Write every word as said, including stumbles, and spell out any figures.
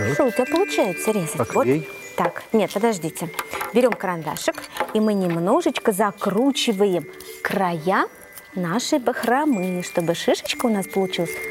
Хорошо у тебя получается резать. Поклей. Вот. Так, нет, подождите. Берем карандашик, и мы немножечко закручиваем края нашей бахромы, чтобы шишечка у нас получилась